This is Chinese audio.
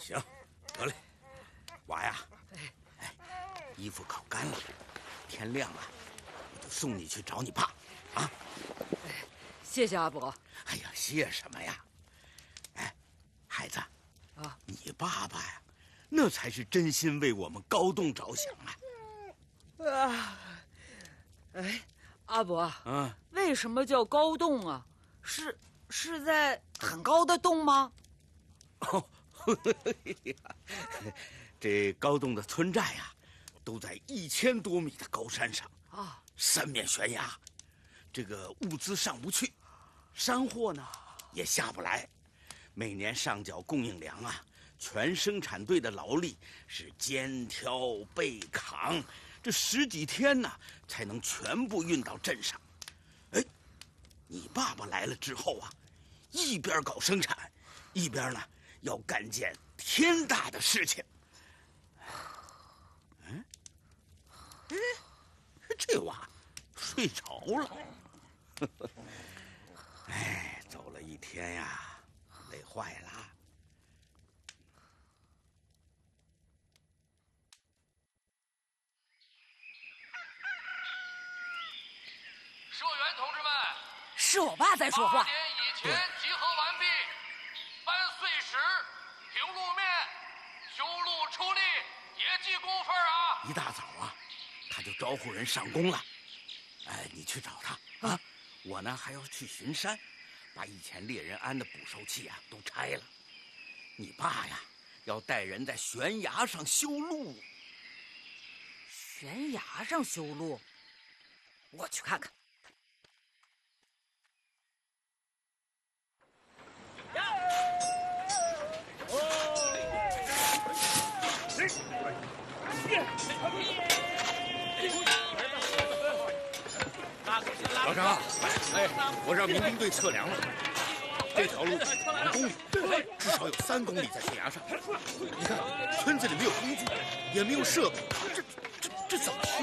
行，得嘞，娃呀，哎，衣服烤干了，天亮了，我就送你去找你爸，啊。 谢谢阿伯。 哎呀，谢什么呀？哎，孩子， 啊， 你爸爸呀，那才是真心为我们高栋着想啊！ 哎，阿伯， 嗯， 为什么叫高洞啊？是在很高的洞吗？ 哦，这高栋的村寨呀，都在1000多米的高山上啊， 三面悬崖，这个物资上不去，山货呢也下不来，每年上缴供应粮啊，全生产队的劳力是肩挑背扛，这10几天呢才能全部运到镇上。哎，你爸爸来了之后啊，一边搞生产，一边呢要干件天大的事情。嗯，哎，这娃睡着了。哎，走了一天呀，累坏了。 社员同志们， 是我爸在说话。 8点以前集合完毕，搬碎石、平路面、修路出力，别记工分啊！ 一大早啊，他就招呼人上工了。哎，你去找他啊！我呢还要去巡山，把以前猎人安的捕兽器啊都拆了。你爸呀，要带人在悬崖上修路。 悬崖上修路，我去看看。 老张，哎，我让民兵队测量了，这条路5公里，至少有3公里在悬崖上。你看，村子里没有工具，也没有设备，这怎么修？